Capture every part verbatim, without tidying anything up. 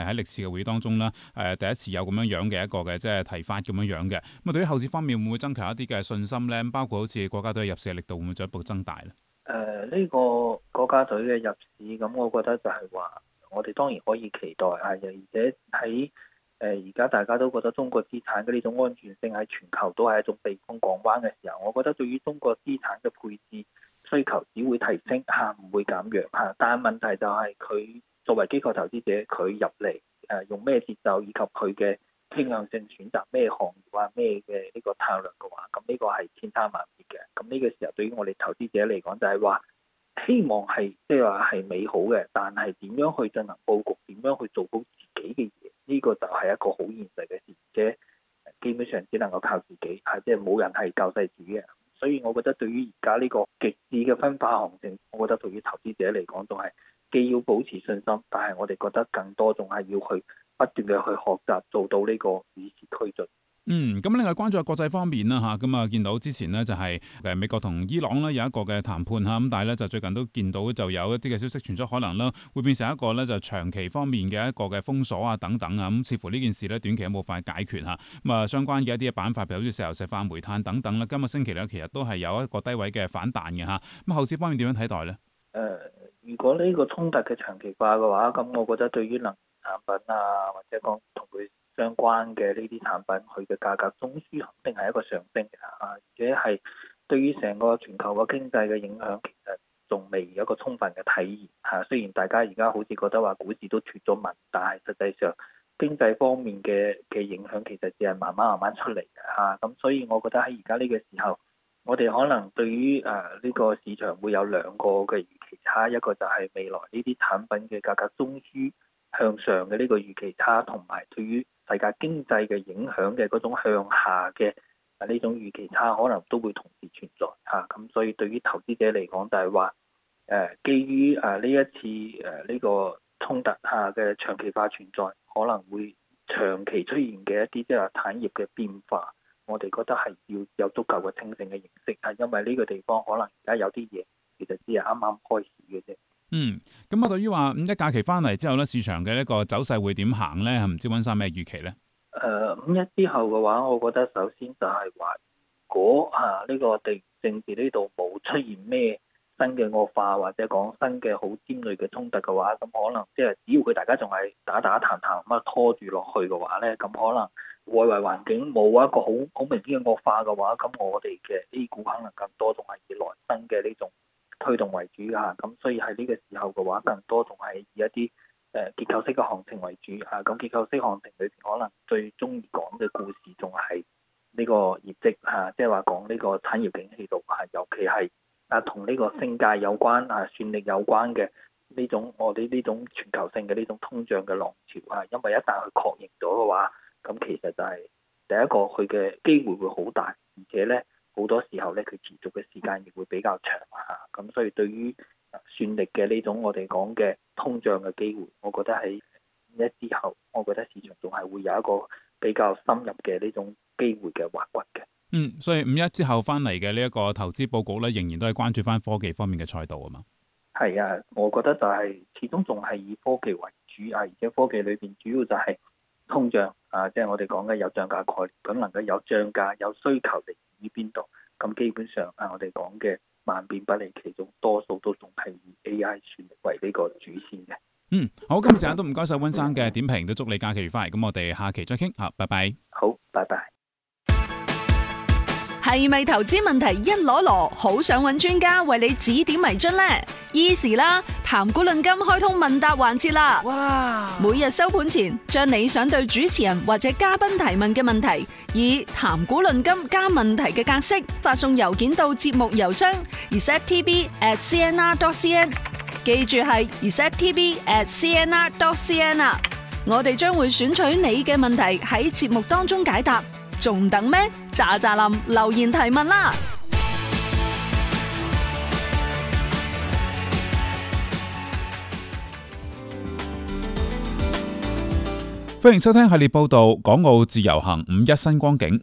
喺歷次嘅會議當中啦，誒、呃、第一次有咁樣樣嘅一個嘅即係提法咁樣樣嘅。咁啊，對於後市方面會唔會增強一啲嘅信心咧？包括好似國家隊入市嘅力度會唔會進一步增大咧？ 誒、呃、呢、這個國家隊嘅入市，咁我覺得就係話，我哋當然可以期待啊，而且喺誒而家大家都覺得中國資產嘅呢種安全性喺全球都係一種避風港灣嘅時候，我覺得對於中國資產嘅配置需求只會提升嚇，唔會減弱嚇。但係問題就係佢作為機構投資者，佢入嚟誒用咩節奏，以及佢嘅傾向性選擇咩行業啊咩嘅呢個策略嘅話，咁呢個係千差萬別嘅。咁呢個時候對於我哋投資者嚟講，就係話希望係即係話係美好嘅，但係點樣去進行佈局，點樣去做好自己嘅嘢，呢個就係一個好現實嘅事，而且基本上只能夠靠自己，係即係冇人係救世主嘅。所以我覺得對於而家呢個極致嘅分化行情，我覺得對於投資者嚟講仲係既要保持信心，但係我哋覺得更多仲係要去不斷嘅去學習，做到呢個與時俱進。 嗯，咁另外關注下國際方面啦嚇，咁啊見到之前呢就係誒美國同伊朗呢有一個嘅談判嚇，咁但係咧就最近都見到就有一啲嘅消息傳出，可能啦會變成一個咧就長期方面嘅一個嘅封鎖啊等等啊，咁似乎呢件事咧短期都冇法解決嚇，咁啊相關嘅一啲嘅板塊，譬如好似石油石化、煤炭等等啦，今個星期咧其實都係有一個低位嘅反彈嘅嚇，咁後市方面點樣睇待咧？誒、 呃，如果呢個衝突嘅長期化嘅話，咁我覺得對於能源產品啊，或者講同佢相關嘅呢啲產品，佢嘅價格中樞肯定係一個上升嘅嚇，而且係對於成個全球嘅經濟嘅影響，其實仲未有一個充分嘅體現嚇。雖然大家而家好似覺得話股市都脫咗紋，但係實際上經濟方面嘅嘅影響其實只係慢慢慢慢出嚟嘅嚇。咁所以我覺得喺而家呢個時候，我哋可能對於誒呢個市場會有兩個嘅預期差，一個就係未來呢啲產品嘅價格中樞向上嘅呢個預期差，同埋對於世界經濟嘅影響嘅嗰種向下嘅呢種預期差，可能都會同時存在嚇。咁所以對於投資者嚟講，就係話誒，基於誒呢一次誒呢個衝突下嘅長期化存在，可能會長期出現嘅一啲即係話產業嘅變化，我哋覺得係要有足夠嘅清醒嘅認識，係因為呢個地方可能而家有啲嘢其實只係啱啱開始嘅啫。 嗯，咁啊，對於話五一假期翻嚟之後咧，市場嘅呢個走勢會點行咧？唔知溫生咩預期咧？ 誒、呃，五一之後嘅話，我覺得首先就係話，如果嚇呢、啊這個地緣政治呢度冇出現咩新嘅惡化，或者講新嘅好尖銳嘅衝突嘅話，咁可能即係只要佢大家仲係打打談談咁啊拖住落去嘅話咧，咁可能外圍環境冇一個好好明顯嘅惡化嘅話，咁我哋嘅 A 股可能更多仲係以來新嘅呢種推動為主嚇，咁所以喺呢個時候嘅話，更多仲係以一啲誒結構式嘅行情為主嚇。咁結構式行情裏邊，可能最中意講嘅故事仲係呢個業績嚇，即係話講呢個產業景氣度嚇，尤其係啊同呢個升價有關啊、算力有關嘅呢種我哋呢種全球性嘅呢種通脹嘅浪潮啊，因為一旦佢確認咗嘅話，咁其實就係第一個佢嘅機會會好大，而且咧。好多時候咧，佢持續嘅時間亦會比較長嚇，咁所以對於算力嘅呢種我哋講嘅通脹嘅機會，我覺得喺五一之後，我覺得市場仲係會有一個比較深入嘅呢種機會嘅挖掘嘅。 嗯，所以五一之後翻嚟嘅呢一個投資佈局咧，仍然都係關注翻科技方面嘅賽道啊嘛。 係啊，我覺得就係、是、始終仲係以科技為主啊，而且科技裏邊主要就係通脹啊，即係我哋講嘅有漲價概念，咁能夠有漲價有需求嚟於邊度？咁基本上啊，我哋講嘅萬變不離其宗，多數都仲係以 A I 算力為呢個主線嘅。 嗯，好，今日時間都唔該晒溫生嘅點評，都祝你假期愉快。咁我哋下期再傾，好，拜拜。 好，拜拜。 係咪投資問題一籮籮，好想揾專家為你指點迷津呢？Easy 啦，談股論金開通問答環節啦！哇！每日收盤前，將你想對主持人或者嘉賓提問嘅問題，以談股論金加問題嘅格式發送郵件到節目郵箱 r s e t t b at c n r dot c n， 記住係 r s e t t b at c n r dot c n 啊！我哋將會選取你嘅問題喺節目當中解答，仲等咩？喳喳林留言提問啦！ 歡迎收聽系列報道《港澳自由行五一新光景》。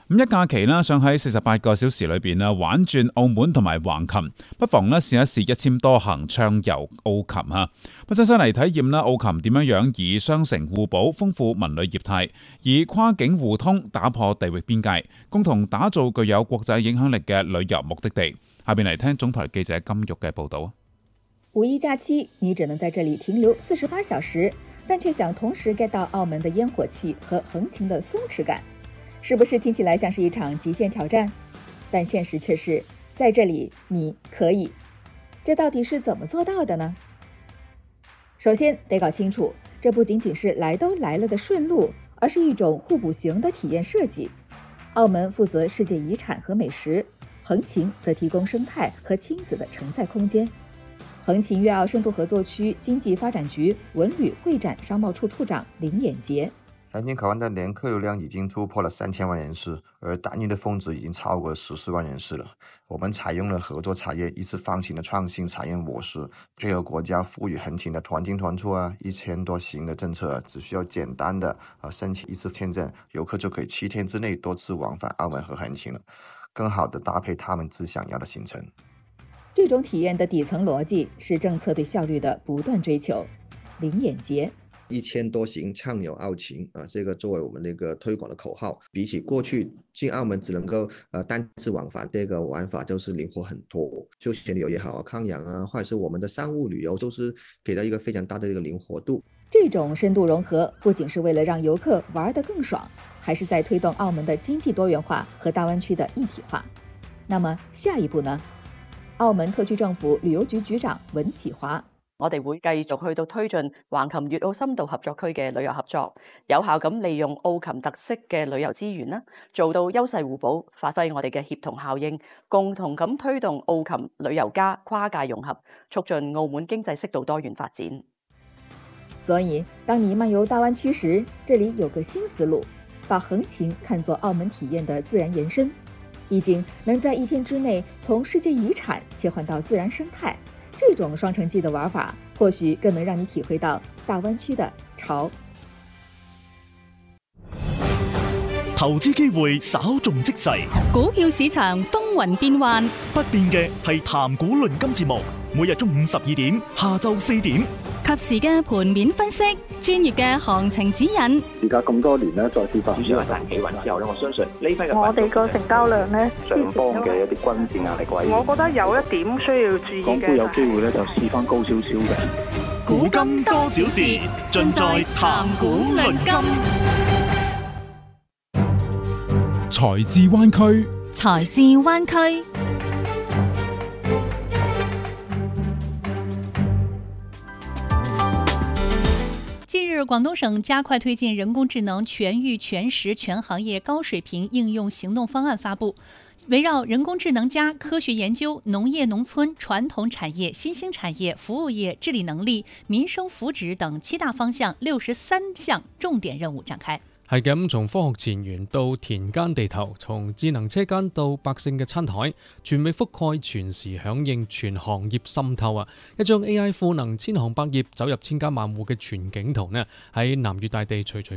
咁一假期呢，想喺四十八個小時裏邊呢玩轉澳門同埋橫琴，不妨呢試一試一簽多行暢遊澳琴啊！咁親身嚟體驗啦，澳琴點樣樣以雙城互補豐富文旅業態，以跨境互通打破地域邊界，共同打造具有國際影響力嘅旅遊目的地。下邊嚟聽總台記者金玉嘅報道。 五一假期，你只能在這裡停留四十八小時，但卻想同時 get 到澳門的煙火氣和橫琴的鬆弛感，是不是聽起來像是一場極限挑戰？但現實卻是，在這裡你可以。這到底是怎麼做到的呢？首先得搞清楚，這不僅僅是來都來了的順路，而是一種互補型的體驗設計。澳門負責世界遺產和美食，橫琴則提供生態和親子的承載空間。橫琴粵澳深度合作區經濟發展局文旅會展商貿處處長林衍傑。 橫琴口岸的年客流量已經突破了三千萬人次，而單日的峰值已經超過十四萬人次了。我們採用了合作產業一次放行的創新產業模式，配合國家賦予橫琴的團進團出啊一簽多行的政策，只需要簡單的啊申請一次簽證，遊客就可以七天之內多次往返澳門和橫琴了，更好的搭配他們只想要的行程。 這種體驗的底層邏輯是政策對效率的不斷追求。林衍傑。 一簽多行暢遊澳琴啊，這個作為我們那個推廣的口號，比起過去進澳門只能夠呃單次往返，這個玩法就是靈活很多。休閒旅遊也好，康養啊，或者是我們的商務旅遊，都是給到一個非常大的一個靈活度。 這種深度融合，不僅是為了讓遊客玩得更爽，還是在推動澳門的經濟多元化和大灣區的一體化。那麼下一步呢？澳門特區政府旅遊局局長文啟華。 我哋會繼續去到推進橫琴粵澳深度合作區嘅旅遊合作，有效咁利用澳琴特色嘅旅遊資源啦，做到優勢互補，發揮我哋嘅協同效應，共同咁推動澳琴旅遊加跨界融合，促進澳門經濟適度多元發展。 所以，當你漫遊大灣區時，這裡有個新思路，把橫琴看作澳門體驗的自然延伸，已經能在一天之內從世界遺產切換到自然生態。這種雙城記的玩法，或許更能讓你體會到大灣區的潮。 投資機會稍縱即逝， 股票市場風雲變幻， 不變嘅係談股論金節目，每日中午十二點，下晝四點， 及時嘅盤面分析，專業嘅行情指引。 而家咁多年咧，再跌翻， 主要係大企穩之後咧，我相信呢批嘅我哋個成交量咧， 上方嘅一啲均線壓力位， 我覺得有一點需要注意嘅。 港股有機會咧，就試翻高少少嘅。 股金多少事，盡在談股論金。 財智灣區， 財智灣區。近日，廣東省加快推進人工智能全域全時全行業高水平應用行動方案發布，圍繞人工智能加科學研究、農業農村、傳統產業、新興產業、服務業、治理能力、民生福祉等七大方向六十三項重點任務展開。 係咁，從科學前沿到田間地頭，從智能車間到百姓嘅餐台，全域覆蓋，全時響應，全行業滲透啊！一張 A I 賦能千行百業，走入千家萬戶嘅全景圖呢，喺南粵大地徐徐